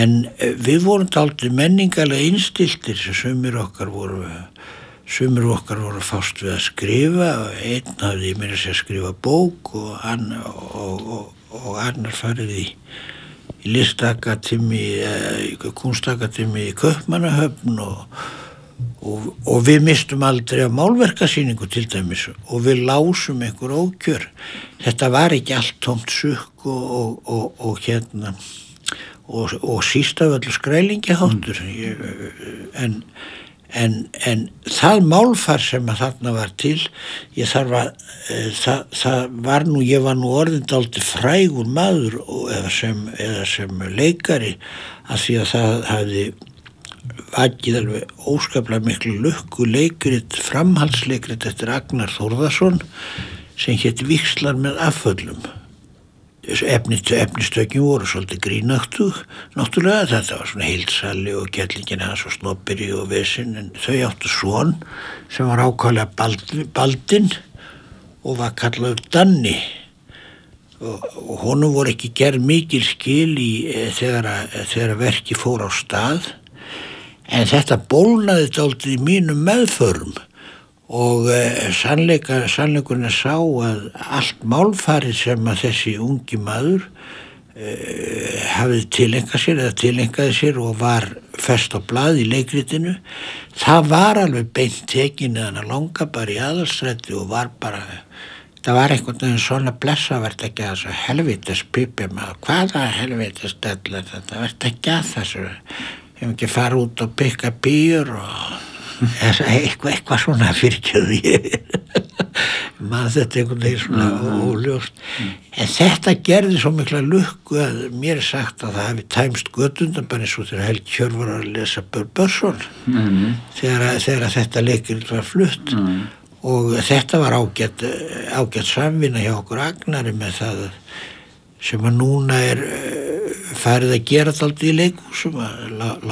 En við vorum dálítið menningarlega innstiltir sem sumir okkar voru að fást við að skrifa og einn hafði meira að skrifa bók og annar farið í listakademi, kunstakademi í Kaupmannahöfn og við mistum aldrei af málverkasýningu til dæmis og við lásum einhver ókjör. Þetta var ekki allt tómt sukk og síst af öllu skrælingaháttur en það málfar sem að þarna var til ég var nú orðinn dálítið frægur maður eða sem leikari af því að það hafði vakið alveg óskaplega miklu lukku leikrit, framhaldsleikrit eftir Agnar Þórðarson sem hét Víxlar með afföllum. Efnistökin voru svolítið grínaktug, náttúrulega þetta var svona Heildsali og Kettlingin hans og Snobberi og Vesinn, en þau áttu son sem var ákaflega baldinn og var kallaður Danni og honum voru ekki gerð mikil skil þegar verkið fór á stað, en þetta bólnaði dálítið í mínum meðförum og sannleikurinn sá að allt málfarið sem að þessi ungi maður hafði tileinkaði sér og var fest á blað í leikritinu, það var alveg beint tekin eða langa bara í Aðalstræti og var bara, það var einhvern veginn svona blessavert ekki að þessu helvítis pipi maður, hvaða helvítis della þetta, verður ekki að þessu, hefum ekki fara út og pikka bíur og eitthvað svona fyrirgefðu ég maður þetta einhvern veginn svona óljóst en þetta gerði svo mikla lukku að mér sagt að það hafi tæmst götundan bara eins og þegar Helgi Hjörvar var að lesa Börson þegar þetta leikrit var flutt og þetta var ágætt samvinna hjá okkur Agnari með það sem að núna farið að gera dálítið í leikhúsum að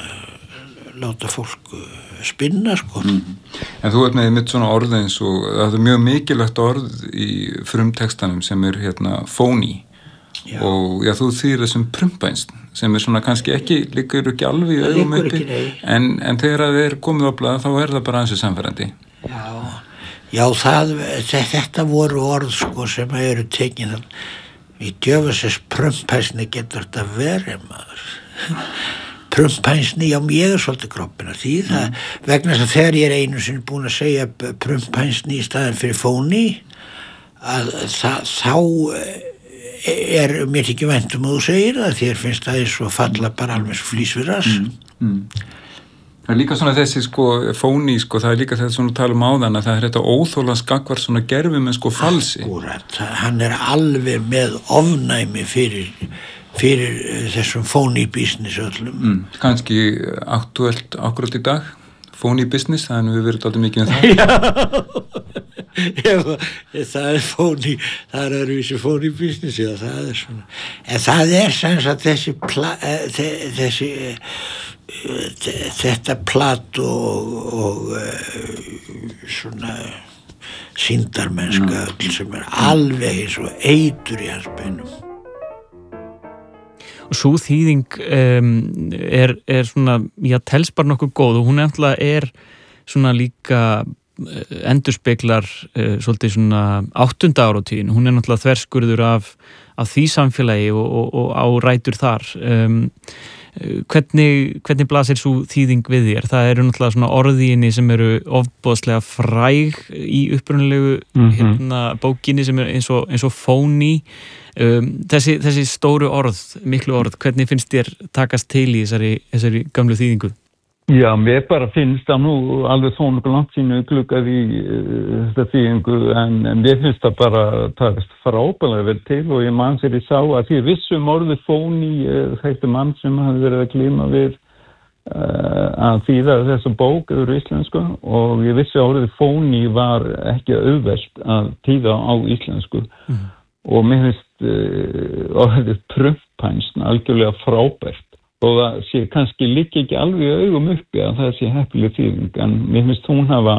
láta fólk spinna sko. En þú ert með mitt svona orð eins og það er mjög mikilvægt orð í frumtextanum sem phony og þú þýðir þessum prumpænst sem svona kannski liggur ekki alveg í augum uppi en þegar það komið á blað þá það bara ansið samferðandi. Já, þetta voru orð sko sem eru tekin í djöfusins prumpænsni getur þetta verið maður. Prumpænsni, já, ég svolítið kroppina því það, vegna þess að þegar ég einu sinni búin að segja prumpænsni í staðinn fyrir phony að þá mér ekki vænt að þú segir það, þér finnst það eins og falla bara alveg flís við rass. Það líka svona þessi phony það líka þetta svona tala áðan að það þetta óþólans gagnvart svona gerfi með falsi. Akkúrat, hann alveg með ofnæmi fyrir þessum phony business öllum. Kannski aktuelt akkurat í dag, phony business, þannig við verðum alltaf mikið Já, það phony, það öðruvísi phony business, já, það svona. En það sem sagt þetta platt og svona sýndarmennska sem alveg eins og eitur í hans beinum. Og sú þýðing svona, já, telst bara nokkuð góð og hún náttúrulega svona líka endurspeglar svolítið svona 8. áratuginn, hún náttúrulega þverskurður af því samfélagi og á rætur þar. Hvernig blasir sú þýðing við þér? Það eru náttúrulega svona orðinni sem eru ofboðslega fræg í upprunalegu bókinni sem eins og phony. Þessi stóru orð, miklu orð, hvernig finnst þér takast til í þessari gamlu þýðingu? Já, mér bara finnst það nú alveg svona langt sínu gluggað í þetta þýðingu en mér finnst það bara takast frábælega vel til og ég man sér ég sá að því vissum orðið phony þekkti mann sem hafði verið að glíma við að þýða þessa bók yfir íslensku og ég vissi að orðið phony var ekki auðvelt að þýða á íslensku og mér finnst orðið prumpænst algjörlega frábært og það sé kannski líka ekki alveg í augum uppi að það sé heppileg þýðing en mér finnst hún hafa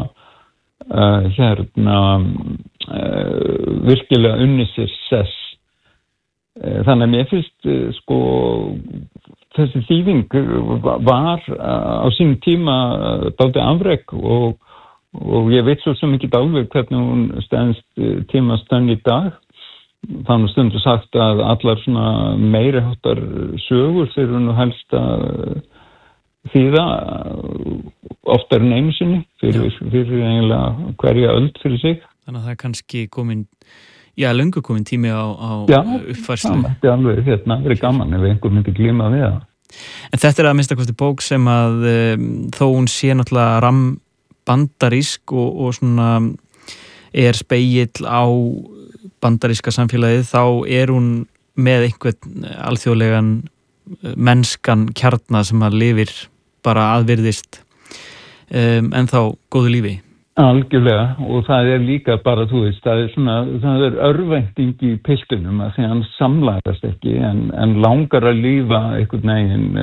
virkilega unnið sér sess þannig að mér finnst þessi þýðing var á sínum tíma dálítið afrek og ég veit svo sem ekki alveg hvernig hún stendst tímastönn í dag. Þannig stundu sagt að allar svona meiri háttar sögur þeir eru nú helst að þýða oftar en einu sinni fyrir eiginlega hverja öld fyrir sig. Þannig að það er kannski löngu komin tími á uppfærslu. Já, það er alveg verið gaman ef einhver myndi glíma við það. En þetta að minnsta kosti bók sem að þó hún sé náttúrulega bandarísk og svona spegill á bandaríska samfélagið, þá er hún með einhvern alþjóðlegan mennskan kjarna sem að lifir bara aðvirðist en þá góðu lífi. Algjörlega, og það er líka bara, þú veist, það er örvænting í piltunum að því hann samlæðast ekki en langar að lífa einhvern veginn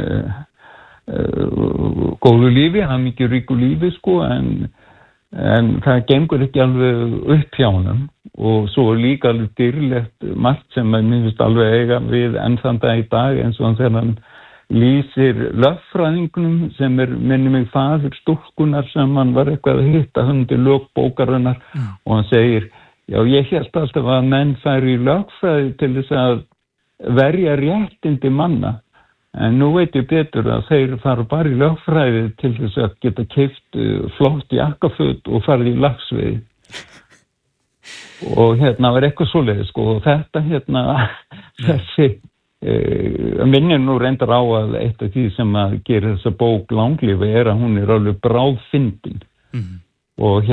góðu lífi, hann mikið ríku lífi sko, en það gengur ekki alveg upp hjá honum og svo er líka alveg dýrlegt margt sem mér finnst alveg eiga við enn þann dag í dag eins og þegar hann lýsir lögfræðingunum sem minni mig faður stúlkunar sem hann var eitthvað að hitta undir lok bókarinnar og hann segir, já ég hélt alltaf að menn færi í lögfræði til þess að verja réttindi manna en nú veit ég betur að þeir fara bara í lögfræði til þess að geta keypt flott jakkaföt og farið í laxveiði og var eitthvað svoleiðis sko og þetta þessi minnir nú reyndar á að eitt af því sem að gera þessa bók langlífi er að hún er alveg bráðfyndin og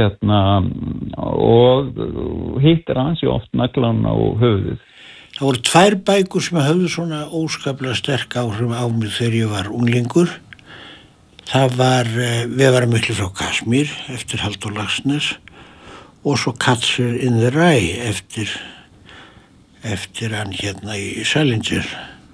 og hittir ansi oft naglan á höfuðið. Það voru 2 bækur sem höfðu svona óskaplega sterk áhrif á mig þegar ég var unglingur. Það var Vefaramikli frá Kasmír eftir Halldór Laxness og svo Catcher in the Rye eftir hann í Salinger.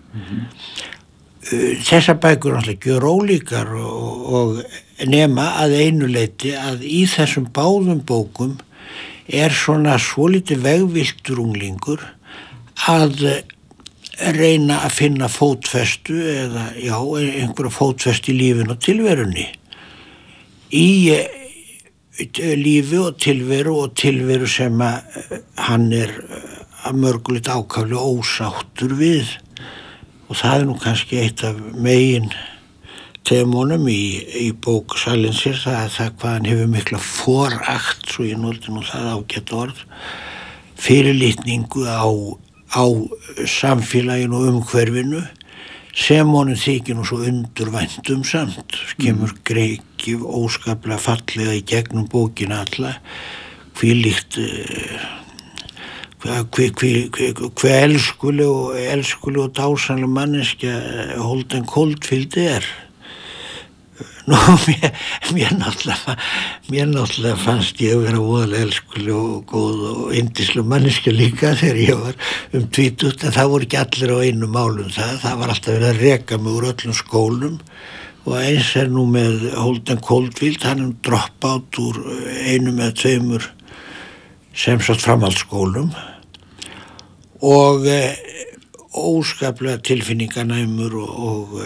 Þessar bækur náttúrulega gjör ólíkar og nema að einu leyti að í þessum báðum bókum er svona svolítið vegvilltur unglingur að reyna að finna fótfestu eða einhverja fótfestu í lífinu og tilverunni. Í lífi og tilveru sem hann er að mörgulegt ákaflega ósáttur við og það er nú kannski eitt af megin temunum í bók Salinger það hvað hann hefur mikla forakt, svo ég noti nú það ágætt orð, fyrirlitningu á samfélaginu og umhverfinu sem honum þykir nú svo undurvæntum samt, kemur greikið óskaplega fallega í gegnum bókina alla, hvílíkt hve elskuleg og dásanleg manneskja Holden Caulfield er. Nú, mér náttúrulega fannst ég vera voðalega elskuleg og góð og yndisleg manneskja líka þegar ég var 20, en það voru ekki allir á einu málum það var alltaf verið að reka mig úr öllum skólum og eins er nú með Holden Caulfield, hann droppátt úr 1 eða 2 sem sagt framhaldsskólum og óskaplega tilfinninganæmur og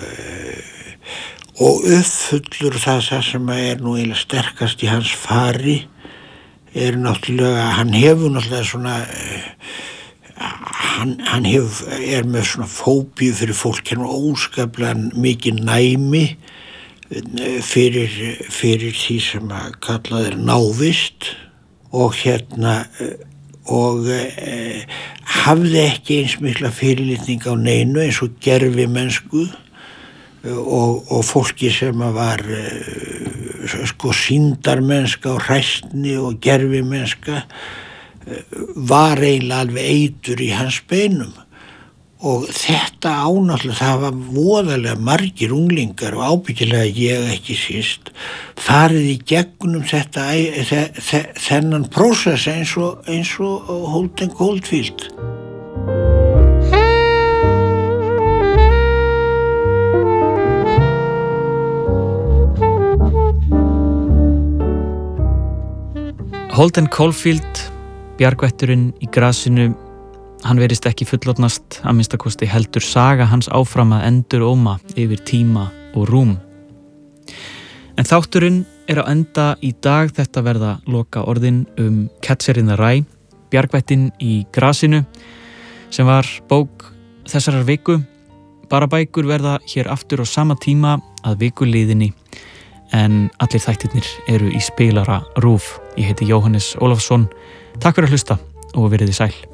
uppfullur það sem er nú eiginlega sterkast í hans fari er náttúrulega, hann hefur náttúrulega svona hann er með svona fóbíu fyrir fólk, hann er óskaplega mikið næmi fyrir því sem að kallað er návist og og hafði ekki eins mikla fyrirlitning á neinu eins og gervimennsku og fólki sem var sýndarmennska og hræsni og gervimennska var eiginlega alveg eitur í hans beinum og þetta ánáttúrulega það var voðalega margir unglingar og ábyggilega ég ekki síst farið í gegnum þennan prósess eins og Holden Caulfield. Holden Caulfield, Bjargvætturinn í grasinu, hann verist ekki fullorðnast, að minnstakosti heldur saga hans áfram að endur óma yfir tíma og rúm. En þátturinn á enda í dag, þetta verða loka orðin Catcher in the Rye, Bjargvættin í grasinu, sem var bók þessarar viku. Bara bækur verða hér aftur á sama tíma að vikuliðinni, en allir þættirnir eru í spilara RÚV. Ég heiti Jóhannes Ólafsson. Takk fyrir að hlusta og verið þið sæl.